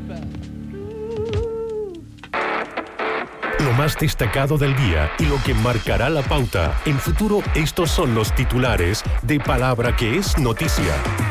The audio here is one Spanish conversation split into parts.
Lo más destacado del día y lo que marcará la pauta. En Futuro, estos son los titulares de Palabra que es noticia.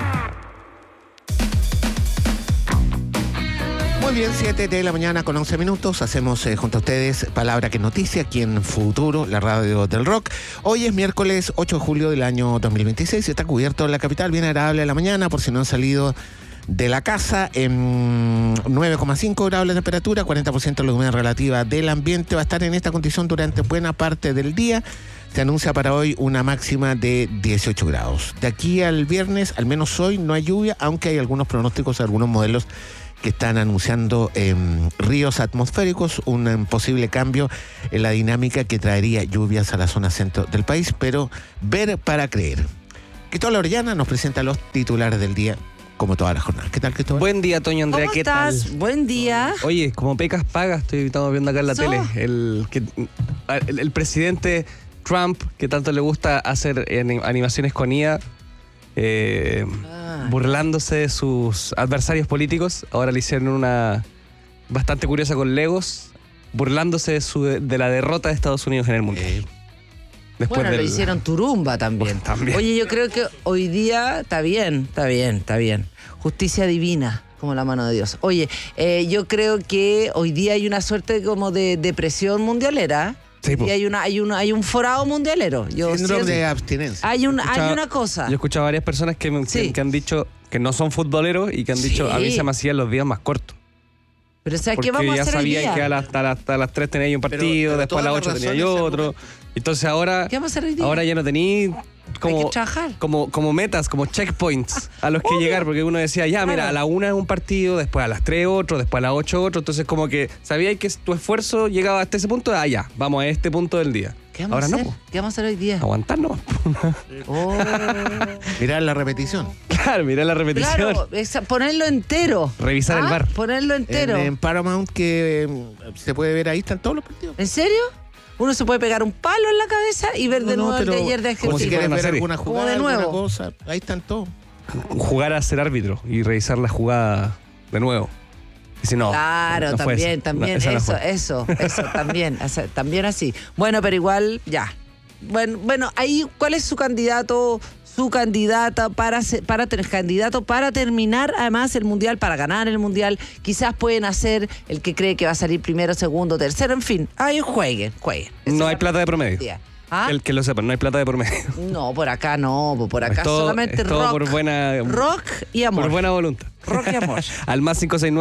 Muy bien, 7 de la mañana con 11 minutos. Hacemos junto a ustedes Palabra que es noticia aquí en Futuro, la radio del rock. Hoy es miércoles 8 de julio del año 2026. Está cubierto en la capital, bien agradable a la mañana, por si no han salido de la casa, en 9,5 grados la temperatura, 40% la humedad relativa del ambiente. Va a estar en esta condición durante buena parte del día. Se anuncia para hoy una máxima de 18 grados. De aquí al viernes, al menos hoy, no hay lluvia, aunque hay algunos pronósticos, algunos modelos que están anunciando ríos atmosféricos, un posible cambio en la dinámica que traería lluvias a la zona centro del país, pero ver para creer. Cristóbal Orellana nos presenta los titulares del día, como toda la jornada. ¿Qué tal, Cristóbal? Buen día, Toño Andrea. ¿Cómo ¿Qué estás? tal? Buen día. Oye, como pecas pagas, estamos viendo acá en la tele. El presidente Trump, que tanto le gusta hacer animaciones con IA, burlándose de sus adversarios políticos. Ahora le hicieron una bastante curiosa con Legos, burlándose de la derrota de Estados Unidos en el mundo. Bueno, lo hicieron turumba también. También. Oye, yo creo que hoy día está bien. Justicia divina, como la mano de Dios. Oye, yo creo que hoy día hay una suerte como de depresión mundialera. Sí, y hay un forado mundialero. Síndrome de abstinencia. Hay una cosa. Yo he escuchado a varias personas que han dicho que no son futboleros y que han dicho, a mí se me hacían los días más cortos. Pero ¿sabes porque qué vamos a hacer hoy ya día? sabían que hasta las 3 tenía yo un partido, pero después a las 8 tenía yo otro. Entonces ahora, ¿Qué vamos a hacer hoy día? ahora ya no tenía Hay que trabajar. como metas, como checkpoints a los que llegar, porque uno decía, ya, mira, a la 1 es un partido, después a las 3 otro, después a las 8 otro. Entonces como que sabías que tu esfuerzo llegaba hasta ese punto, ya, vamos a este punto del día. ¿Qué vamos Ahora a hacer? no, po. ¿Qué vamos a hacer hoy día? Aguantar nomás. Oh. Mirar la repetición. Claro, mirá la repetición. Claro, ponerlo entero. Revisar el VAR. Ponerlo entero. En Paramount, que se puede ver ahí, están todos los partidos. ¿En serio? Uno se puede pegar un palo en la cabeza y ver de nuevo el de ayer de Como si Argentina. quieres una ver serie. alguna Como jugada, de nuevo. alguna cosa, ahí están todos. Jugar a ser árbitro y revisar la jugada de nuevo. Y si no, Claro, no fue también, esa. también, Esa no eso, fue. también, también así. Bueno, pero igual, ya. Bueno, ahí, ¿cuál es su candidato, su candidata para tener candidato para terminar además el Mundial, para ganar el Mundial? Quizás pueden hacer el que cree que va a salir primero, segundo, tercero, en fin. Ahí jueguen. No hay plata de promedio. ¿Ah? El que lo sepa, no hay plata de por medio. No, por acá no, por acá solamente es todo rock. Rock y amor. Por buena voluntad. Rock y amor. Al más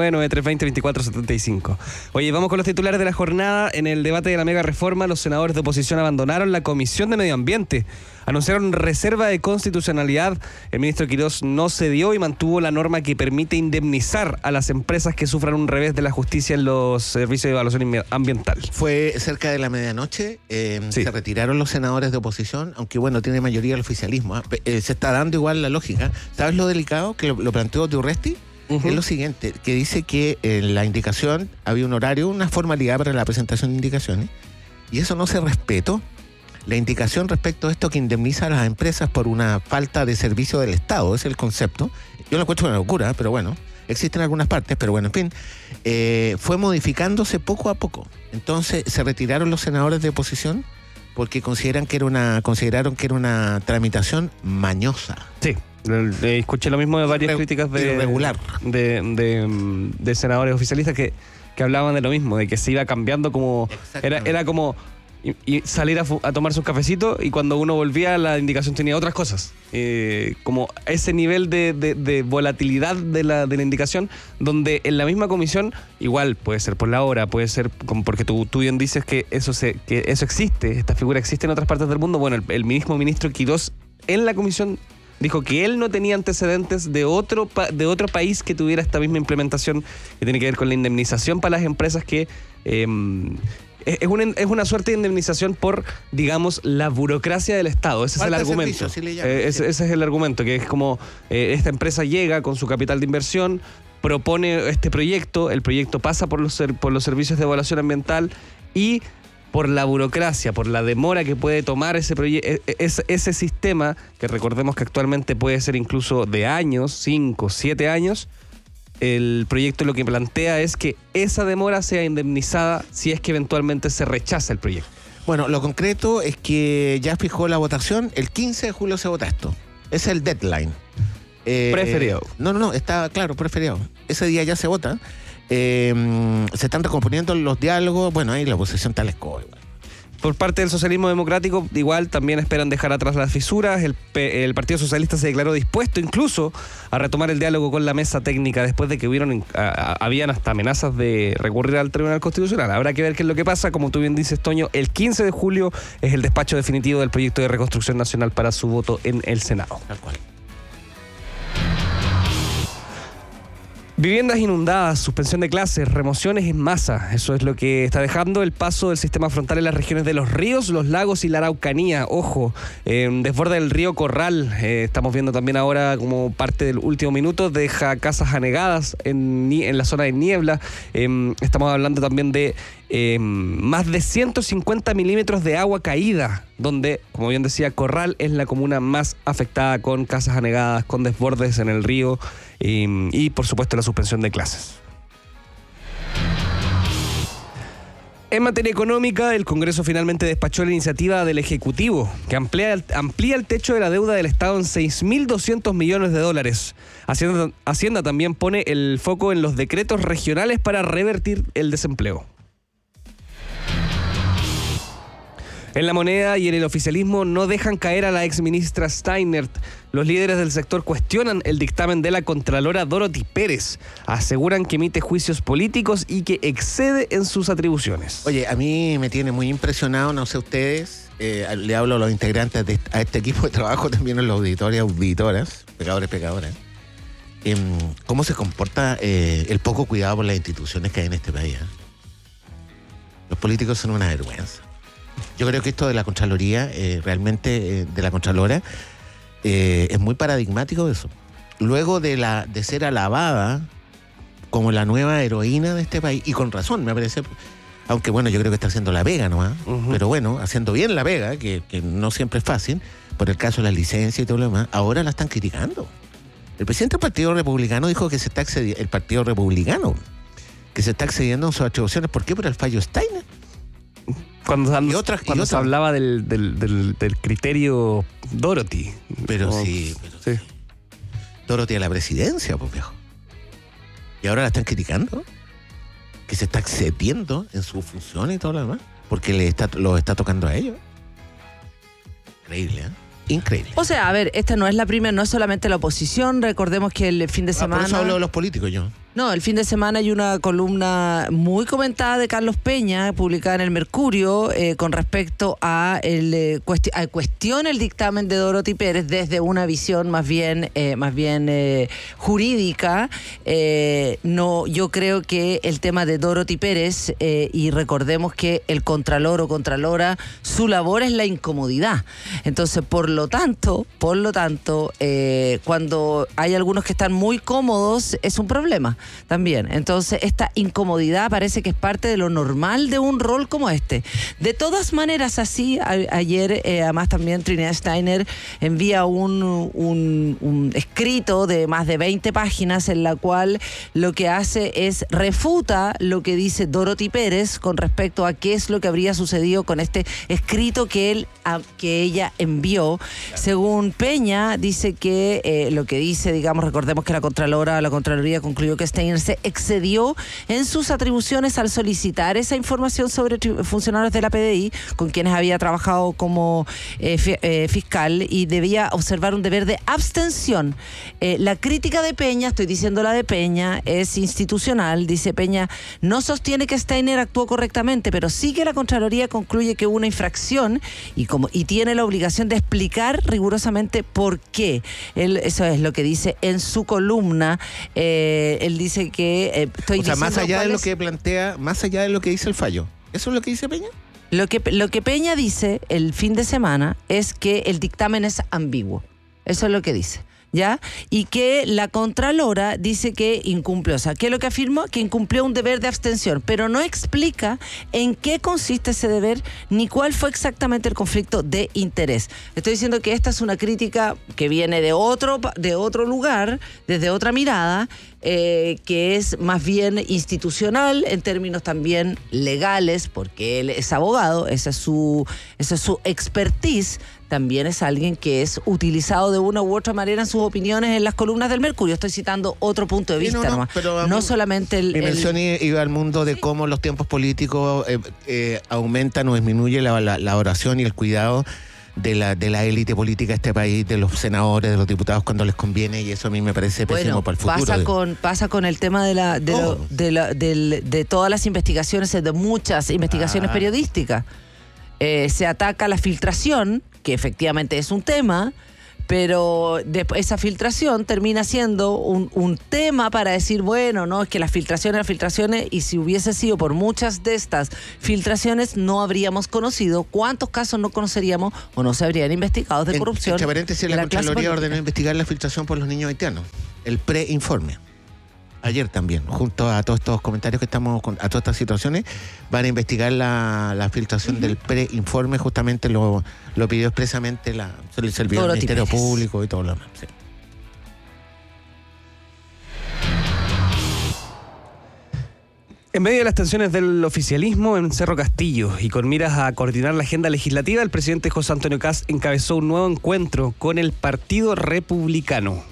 569-9320-2475. Oye, vamos con los titulares de la jornada. En el debate de la mega reforma, los senadores de oposición abandonaron la Comisión de Medio Ambiente. Anunciaron reserva de constitucionalidad. El ministro Quirós no cedió y mantuvo la norma que permite indemnizar a las empresas que sufran un revés de la justicia en los servicios de evaluación ambiental. Fue cerca de la medianoche, Sí. se retiraron los senadores de oposición, aunque bueno, tiene mayoría el oficialismo. Se está dando igual la lógica. ¿Sabes lo delicado que lo planteó Durresti? Es lo siguiente, que dice que en la indicación había un horario, una formalidad para la presentación de indicaciones, y eso no se respetó. La indicación respecto a esto que indemniza a las empresas por una falta de servicio del Estado, es el concepto. Yo lo encuentro una locura, pero bueno, existen algunas partes, pero bueno, en fin, fue modificándose poco a poco. Entonces se retiraron los senadores de oposición porque consideraron que era una tramitación mañosa. Sí. Escuché lo mismo de varias críticas irregular. de senadores oficialistas que hablaban de lo mismo, de que se iba cambiando como... Era como y salir a tomar sus cafecitos y cuando uno volvía la indicación tenía otras cosas. Como ese nivel de volatilidad de la indicación, donde en la misma comisión, igual puede ser por la hora, puede ser como porque tú bien dices que eso existe, esta figura existe en otras partes del mundo. Bueno, el mismo ministro Quirós en la comisión dijo que él no tenía antecedentes de otro país que tuviera esta misma implementación que tiene que ver con la indemnización para las empresas que... Es una suerte de indemnización por, digamos, la burocracia del Estado. Ese es el argumento. Servicio, así le llaman. Ese es el argumento, que es como esta empresa llega con su capital de inversión, propone este proyecto, el proyecto pasa por los servicios de evaluación ambiental y por la burocracia, por la demora que puede tomar ese sistema, que recordemos que actualmente puede ser incluso de años, 5, 7 años, el proyecto lo que plantea es que esa demora sea indemnizada si es que eventualmente se rechaza el proyecto. Bueno, lo concreto es que ya fijó la votación, el 15 de julio se vota esto. Ese es el deadline. Preferiado. No, está claro, preferiado. Ese día ya se vota. Se están recomponiendo los diálogos. Bueno, ahí la oposición tal escoba igual. Por parte del socialismo democrático, igual también esperan dejar atrás las fisuras. El Partido Socialista se declaró dispuesto incluso a retomar el diálogo con la mesa técnica después de que habían hasta amenazas de recurrir al Tribunal Constitucional. Habrá que ver qué es lo que pasa. Como tú bien dices, Toño, el 15 de julio es el despacho definitivo del proyecto de reconstrucción nacional para su voto en el Senado. Tal cual. Viviendas inundadas, suspensión de clases, remociones en masa. Eso es lo que está dejando el paso del sistema frontal en las regiones de los ríos, los lagos y la Araucanía. Ojo, desborda el río Corral. Estamos viendo también ahora como parte del último minuto, deja casas anegadas en la zona de Niebla. Estamos hablando también de más de 150 milímetros de agua caída, donde, como bien decía, Corral es la comuna más afectada, con casas anegadas, con desbordes en el río y por supuesto la suspensión de clases. En materia económica, el Congreso finalmente despachó la iniciativa del Ejecutivo que amplía el techo de la deuda del Estado en $6.200 millones. Hacienda también pone el foco en los decretos regionales para revertir el desempleo. En La Moneda y en el oficialismo no dejan caer a la exministra Steinert. Los líderes del sector cuestionan el dictamen de la contralora Dorothy Pérez. Aseguran que emite juicios políticos y que excede en sus atribuciones. Oye, a mí me tiene muy impresionado, no sé ustedes, le hablo a los integrantes a este equipo de trabajo, también a los auditores y auditoras, pecadoras, cómo se comporta el poco cuidado por las instituciones que hay en este país. Los políticos son una vergüenza. Yo creo que esto de la Contraloría, realmente de la Contralora, es muy paradigmático de eso. Luego de ser alabada como la nueva heroína de este país, y con razón, me parece, aunque bueno, yo creo que está haciendo la pega nomás, pero bueno, haciendo bien la pega, que no siempre es fácil, por el caso de las licencias y todo lo demás, ahora la están criticando. El presidente del Partido Republicano dijo que se está excediendo, el Partido Republicano, que se está excediendo en sus atribuciones. ¿Por qué? Por el fallo Steiner. Cuando se hablaba del criterio Dorothy. Pero sí. Dorothy a la presidencia, pues viejo. Y ahora la están criticando. Que se está excediendo en sus funciones y todo lo demás. Porque lo está tocando a ellos. Increíble, ¿eh? Increíble. O sea, a ver, esta no es la primera, no es solamente la oposición. Recordemos que el fin de semana... Por eso hablo de los políticos yo. No, el fin de semana hay una columna muy comentada de Carlos Peña, publicada en el Mercurio, con respecto a cuestiona el dictamen de Dorothy Pérez desde una visión más bien jurídica. Yo creo que el tema de Dorothy Pérez, y recordemos que el contralor o contralora, su labor es la incomodidad. Entonces, por lo tanto, cuando hay algunos que están muy cómodos, es un problema también. Entonces, esta incomodidad parece que es parte de lo normal de un rol como este. De todas maneras, así, ayer, además también Trinidad Steiner envía un escrito de más de 20 páginas en la cual lo que hace es refuta lo que dice Dorothy Pérez con respecto a qué es lo que habría sucedido con este escrito que ella envió. Según Peña, dice que lo que dice, digamos, recordemos que la Contraloría concluyó que Steiner se excedió en sus atribuciones al solicitar esa información sobre funcionarios de la PDI con quienes había trabajado como fiscal, y debía observar un deber de abstención. La crítica de Peña, estoy diciendo la de Peña, es institucional. Dice Peña, no sostiene que Steiner actuó correctamente, pero sí que la Contraloría concluye que hubo una infracción y tiene la obligación de explicar rigurosamente por qué. Eso es lo que dice en su columna. Él dice que más allá de lo que plantea, más allá de lo que dice el fallo. ¿Eso es lo que dice Peña? Lo que Peña dice el fin de semana es que el dictamen es ambiguo. Eso es lo que dice. ¿ya? Y que la Contralora dice que incumplió. O sea, ¿qué es lo que afirma? Que incumplió un deber de abstención, pero no explica en qué consiste ese deber ni cuál fue exactamente el conflicto de interés. Estoy diciendo que esta es una crítica que viene de otro lugar, desde otra mirada, que es más bien institucional, en términos también legales, porque él es abogado, esa es su expertise. También es alguien que es utilizado de una u otra manera en sus opiniones en las columnas del Mercurio. Estoy citando otro punto de vista, nomás. No solamente mi mención iba al mundo de cómo los tiempos políticos aumentan o disminuyen la oración y el cuidado de la élite política de este país, de los senadores, de los diputados cuando les conviene, y eso a mí me parece pésimo para el futuro. Pasa con el tema de todas las investigaciones, de muchas investigaciones periodísticas. Se ataca la filtración, que efectivamente es un tema, pero esa filtración termina siendo un tema para decir, bueno, no, es que las filtraciones, y si hubiese sido por muchas de estas filtraciones, no habríamos conocido, cuántos casos no conoceríamos o no se habrían investigado de corrupción. Entre paréntesis, la Contraloría ordenó investigar la filtración por los niños haitianos, el preinforme. Ayer también, junto a todos estos comentarios que estamos, a todas estas situaciones, van a investigar la filtración del preinforme. Justamente lo pidió expresamente el servidor del Ministerio Público y todo lo demás. Sí. En medio de las tensiones del oficialismo en Cerro Castillo y con miras a coordinar la agenda legislativa, el presidente José Antonio Kast encabezó un nuevo encuentro con el Partido Republicano.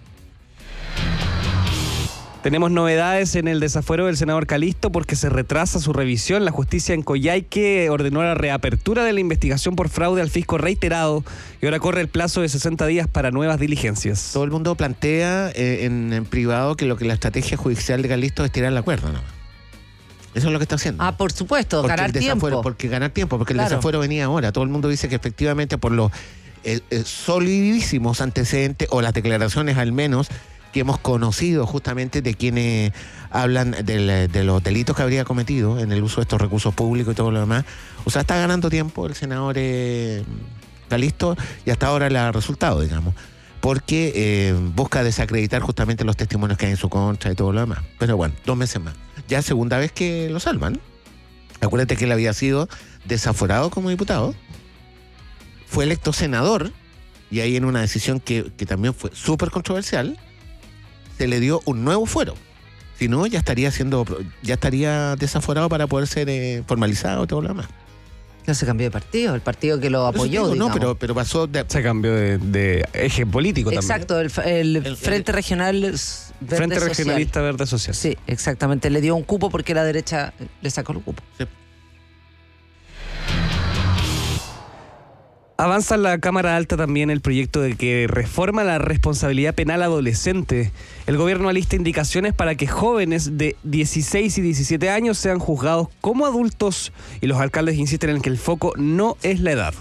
Tenemos novedades en el desafuero del senador Calisto porque se retrasa su revisión. La justicia en Coyhaique ordenó la reapertura de la investigación por fraude al fisco reiterado y ahora corre el plazo de 60 días para nuevas diligencias. Todo el mundo plantea en privado que la estrategia judicial de Calisto es tirar la cuerda, ¿no? Eso es lo que está haciendo. Por supuesto, porque ganar tiempo. Porque el desafuero venía ahora. Todo el mundo dice que efectivamente por los solidísimos antecedentes, o las declaraciones al menos, que hemos conocido justamente de quienes hablan de los delitos que habría cometido en el uso de estos recursos públicos y todo lo demás. O sea, está ganando tiempo el senador Calisto y hasta ahora le ha resultado, digamos, porque busca desacreditar justamente los testimonios que hay en su contra y todo lo demás. Pero bueno, 2 meses más. Ya segunda vez que lo salvan. Acuérdate que él había sido desaforado como diputado, fue electo senador, y ahí en una decisión que también fue súper controversial, se le dio un nuevo fuero. Si no, ya estaría desaforado para poder ser formalizado y todo lo demás. No, se cambió de partido, el partido que lo apoyó, digamos. No, pero pasó de... Se cambió de eje político también. Exacto, el Frente Regional Verde Frente Social. Regionalista Verde Social. Sí, exactamente. Le dio un cupo porque la derecha le sacó el cupo. Sí. Avanza en la Cámara Alta también el proyecto de que reforma la responsabilidad penal adolescente. El gobierno alista indicaciones para que jóvenes de 16 y 17 años sean juzgados como adultos, y los alcaldes insisten en que el foco no es la edad.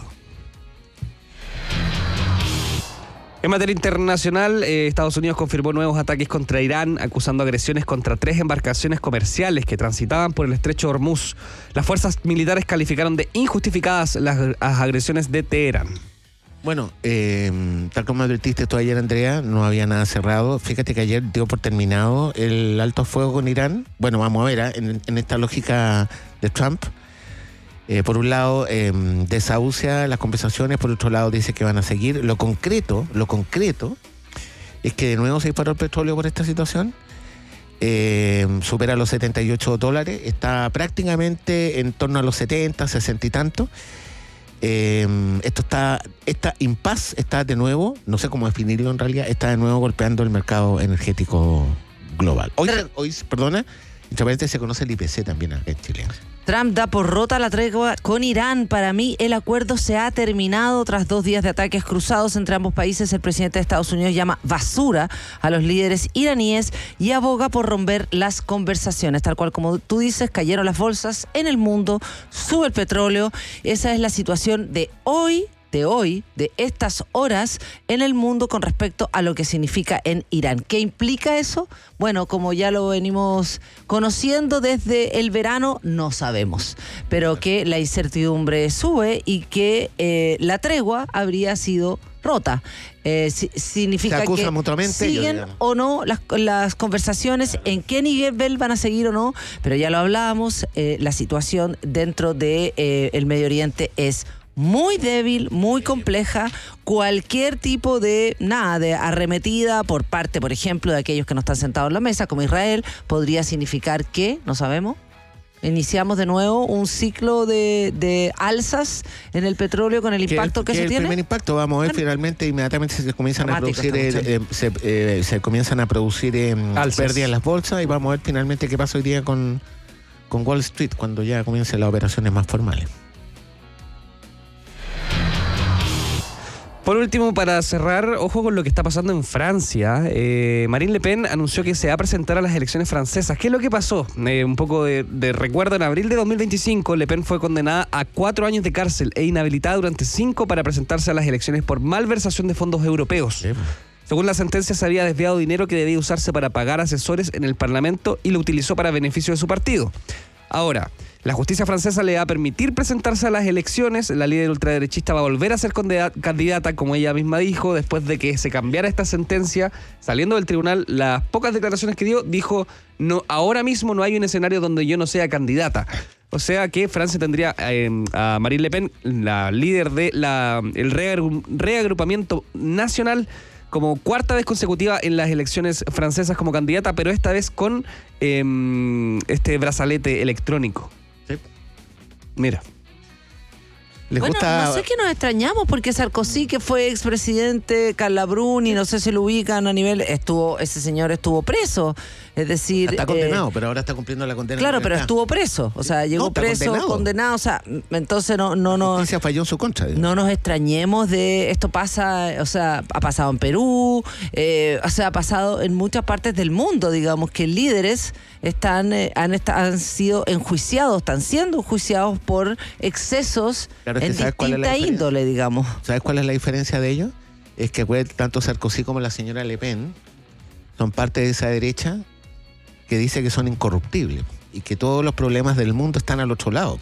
En materia internacional, Estados Unidos confirmó nuevos ataques contra Irán, acusando agresiones contra 3 embarcaciones comerciales que transitaban por el estrecho de Hormuz. Las fuerzas militares calificaron de injustificadas las agresiones de Teherán. Bueno, tal como advertiste tú ayer, Andrea, no había nada cerrado. Fíjate que ayer dio por terminado el alto fuego con Irán. Bueno, vamos a ver, en esta lógica de Trump. Por un lado, desahucia las conversaciones, por otro lado dice que van a seguir. Lo concreto es que de nuevo se disparó el petróleo por esta situación. Supera los $78, está prácticamente en torno a los 70, 60 y tanto. Esta impas está de nuevo, no sé cómo definirlo en realidad, está de nuevo golpeando el mercado energético global. Hoy, entre paréntesis, se conoce el IPC también acá en Chile. Trump da por rota la tregua con Irán. Para mí, el acuerdo se ha terminado tras 2 días de ataques cruzados entre ambos países. El presidente de Estados Unidos llama basura a los líderes iraníes y aboga por romper las conversaciones. Tal cual como tú dices, cayeron las bolsas en el mundo, sube el petróleo. Esa es la situación de hoy, de estas horas en el mundo con respecto a lo que significa en Irán. ¿Qué implica eso? Bueno, como ya lo venimos conociendo desde el verano, no sabemos, pero que la incertidumbre sube y que la tregua habría sido rota. Significa se acusan que mutuamente siguen ellos, o no las conversaciones, en qué nivel van a seguir o no, pero ya lo hablábamos, la situación dentro de el Medio Oriente es muy débil, muy compleja. Cualquier tipo de arremetida por parte, por ejemplo, de aquellos que no están sentados en la mesa, como Israel, podría significar que, no sabemos, iniciamos de nuevo un ciclo de alzas en el petróleo con el impacto que se tiene. El primer impacto, vamos a ver, finalmente inmediatamente se comienzan a producir se comienzan a producir pérdidas en las bolsas, y vamos a ver finalmente qué pasa hoy día con Wall Street cuando ya comiencen las operaciones más formales. Por último, para cerrar, ojo con lo que está pasando en Francia. Marine Le Pen anunció que se va a presentar a las elecciones francesas. ¿Qué es lo que pasó? Un poco de recuerdo, en abril de 2025, Le Pen fue condenada a 4 años de cárcel e inhabilitada durante 5 para presentarse a las elecciones por malversación de fondos europeos. Sí. Según la sentencia, se había desviado dinero que debía usarse para pagar asesores en el Parlamento y lo utilizó para beneficio de su partido. Ahora, la justicia francesa le va a permitir presentarse a las elecciones. La líder ultraderechista va a volver a ser candidata, como ella misma dijo, después de que se cambiara esta sentencia. Saliendo del tribunal, las pocas declaraciones que dijo, no, ahora mismo no hay un escenario donde yo no sea candidata. O sea que Francia tendría a Marine Le Pen, la líder del reagrupamiento nacional, como 4ª vez consecutiva en las elecciones francesas como candidata, pero esta vez con este brazalete electrónico. Sí. Mira. ¿Les gusta? No sé qué nos extrañamos, porque Sarkozy, que fue expresidente, Carla Bruni, no sé si lo ubican a nivel, ese señor estuvo preso, es decir... Está condenado, pero ahora está cumpliendo la condena. Claro, pero estuvo preso, o sea, llegó preso, condenado, o sea, entonces no... La justicia falló en su contra. No nos extrañemos de esto pasa, o sea, ha pasado en Perú, o sea, ha pasado en muchas partes del mundo, digamos, que líderes han sido enjuiciados, están siendo enjuiciados por excesos en distinta índole, digamos. ¿Sabes cuál es la diferencia de ellos? Es que tanto Sarkozy como la señora Le Pen son parte de esa derecha que dice que son incorruptibles y que todos los problemas del mundo están al otro lado.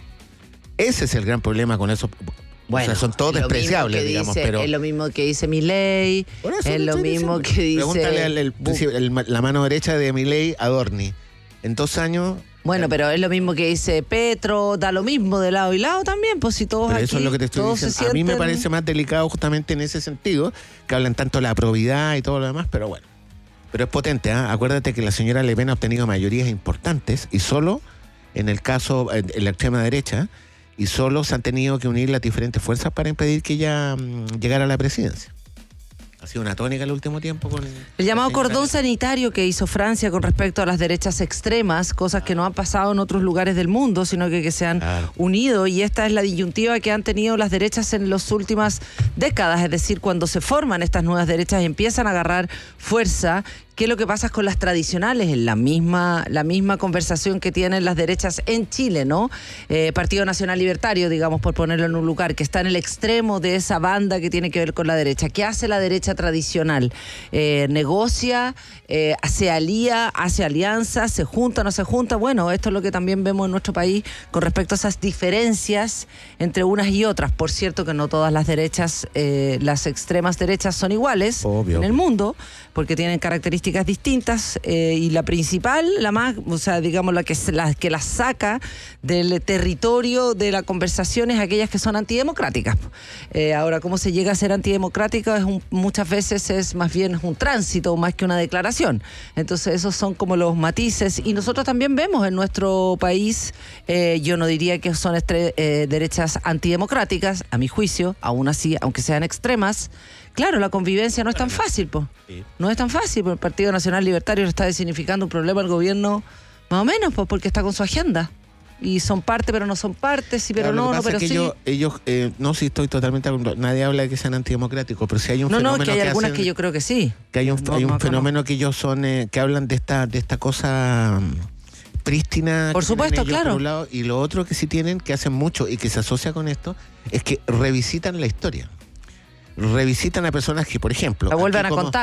Ese es el gran problema con eso. Bueno, o sea, son todos despreciables, digamos. Pero es lo mismo que dice Milei, es lo mismo que dice... Pregúntale la mano derecha de Milei a Dorni. En 2 años... Bueno, pero es lo mismo que dice Petro, da lo mismo de lado y lado también, pues si todos aquí, eso es lo que te estoy diciendo. A mí me parece más delicado justamente en ese sentido, que hablan tanto de la probidad y todo lo demás, pero bueno. Pero es potente, ¿eh? Acuérdate que la señora Le Pen ha obtenido mayorías importantes y solo, en el caso, en la extrema derecha, y solo se han tenido que unir las diferentes fuerzas para impedir que ella llegara a la presidencia. Ha sido una tónica el último tiempo con el llamado cordón sanitario que hizo Francia con respecto a las derechas extremas, cosas que no han pasado en otros lugares del mundo, sino que se han unido, y esta es la disyuntiva que han tenido las derechas en las últimas décadas, es decir, cuando se forman estas nuevas derechas y empiezan a agarrar fuerza. ¿Qué es lo que pasa con las tradicionales? En la misma conversación que tienen las derechas en Chile, ¿no? Partido Nacional Libertario, digamos, por ponerlo en un lugar, que está en el extremo de esa banda que tiene que ver con la derecha. ¿Qué hace la derecha tradicional? Negocia, se alía, hace alianzas, se junta, no se junta. Bueno, esto es lo que también vemos en nuestro país con respecto a esas diferencias entre unas y otras. Por cierto que no todas las derechas, las extremas derechas son iguales. Obvio. En el mundo, porque tienen características distintas, y la principal, la más, o sea, digamos, la que la saca del territorio de la conversación es aquellas que son antidemocráticas. Ahora, ¿cómo se llega a ser antidemocrática? Muchas veces es más bien un tránsito más que una declaración. Entonces, esos son como los matices, y nosotros también vemos en nuestro país, yo no diría que son derechas antidemocráticas, a mi juicio, aún así, aunque sean extremas. Claro, la convivencia no es tan fácil, po. Sí. No es tan fácil, porque el Partido Nacional Libertario le está significando un problema al gobierno, más o menos, pues, porque está con su agenda. Y son parte, pero no son parte, sí, pero claro, no, pero sí. Ellos, no, sí estoy totalmente... Nadie habla de que sean antidemocráticos, pero sí hay un fenómeno... No, que hay algunas que yo creo que sí. Que hay un fenómeno que ellos son... que hablan de esta cosa... prístina. Por supuesto, claro. Por un lado, y lo otro que sí tienen, que hacen mucho y que se asocia con esto, es que revisitan la historia. Revisitan a personas que, por ejemplo... La vuelven a contar.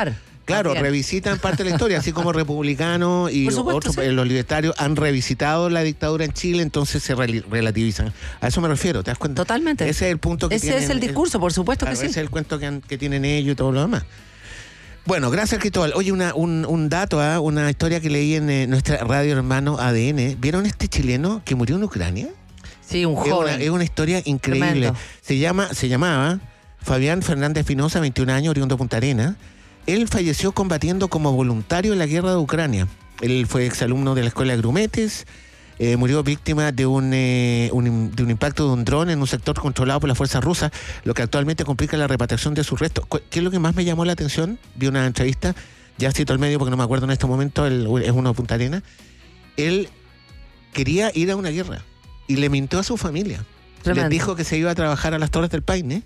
Claro, Bien. revisitan parte de la historia, así como republicanos y Por supuesto, otros, sí. los libertarios han revisitado la dictadura en Chile, entonces se relativizan. A eso me refiero, ¿te das cuenta? Totalmente. Ese es el punto que Ese tienen. es el discurso, por supuesto Claro, que sí. ese es el cuento que tienen ellos y todo lo demás. Bueno, gracias, Cristóbal. Oye, un dato, una historia que leí en nuestra radio hermano ADN. ¿Vieron este chileno que murió en Ucrania? Sí, un joven. Es una historia increíble. Tremendo. Se llamaba Fabián Fernández Espinosa, 21 años, oriundo de Punta Arenas. Él falleció combatiendo como voluntario en la guerra de Ucrania. Él fue exalumno de la escuela de Grumetes. Murió víctima de un impacto de un dron en un sector controlado por las fuerzas rusas, lo que actualmente complica la repatriación de sus restos. ¿Qué es lo que más me llamó la atención? Vi una entrevista, ya cito al medio porque no me acuerdo en este momento, es uno de Punta Arenas. Él quería ir a una guerra y le mintió a su familia. Tremendo. Les dijo que se iba a trabajar a las Torres del Paine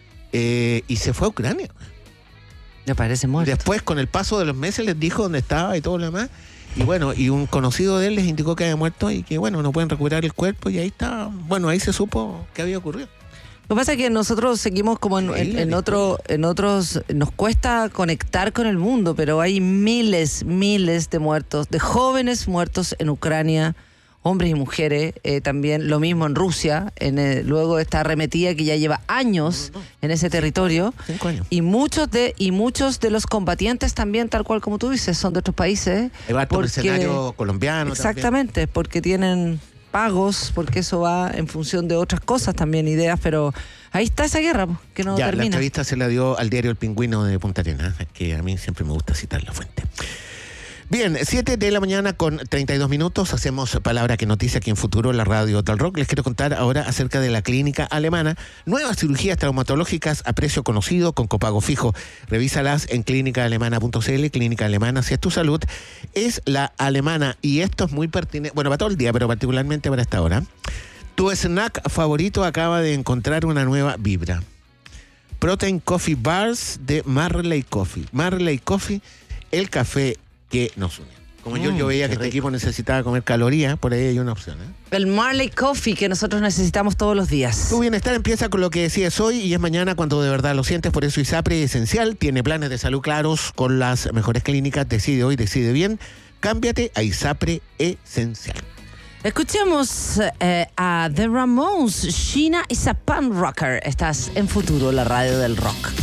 y se fue a Ucrania. Me parece muerto. Después, con el paso de los meses, les dijo dónde estaba y todo lo demás. Y bueno, y un conocido de él les indicó que había muerto y que bueno, no pueden recuperar el cuerpo y ahí está. Bueno, ahí se supo qué había ocurrido. Lo que pasa es que nosotros seguimos como en otros, nos cuesta conectar con el mundo, pero hay miles de muertos, de jóvenes muertos en Ucrania, hombres y mujeres, también lo mismo en Rusia, luego esta arremetida que ya lleva años en ese territorio. 5 años. Y muchos de los combatientes también, tal cual como tú dices, son de otros países. Hay harto mercenario colombiano. Exactamente, porque tienen pagos, porque eso va en función de otras cosas también, ideas, pero ahí está esa guerra que no Ya, la termina. entrevista se la dio al diario El Pingüino de Punta Arenas, que a mí siempre me gusta citar la fuente. Bien, 7 de la mañana con 32 minutos, hacemos Palabra que Noticia aquí en Futuro, la radio del rock. Les quiero contar ahora acerca de la clínica alemana. Nuevas cirugías traumatológicas a precio conocido con copago fijo. Revísalas en clínicaalemana.cl. Clínica Alemana, si es tu salud, es la alemana. Y esto es muy pertinente, bueno, para todo el día, pero particularmente para esta hora. Tu snack favorito acaba de encontrar una nueva vibra. Protein Coffee Bars de Marley Coffee. Marley Coffee, el café que nos une. Como yo veía que este equipo necesitaba comer calorías, por ahí hay una opción. El Marley Coffee que nosotros necesitamos todos los días. Tu bienestar empieza con lo que decides hoy y es mañana cuando de verdad lo sientes. Por eso ISAPRE Esencial tiene planes de salud claros con las mejores clínicas. Decide hoy, decide bien. Cámbiate a ISAPRE Esencial. Escuchemos a The Ramones. Sheena is a punk rocker. Estás en Futuro, la radio del rock.